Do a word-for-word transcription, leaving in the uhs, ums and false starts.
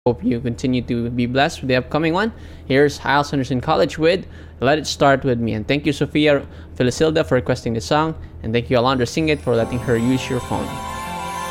Hope you continue to be blessed with the upcoming one. Here's Hiles Henderson College with Let It Start With Me. And thank you, Sophia Felicilda, for requesting the song. And thank you, Alondra Singit, for letting her use your phone.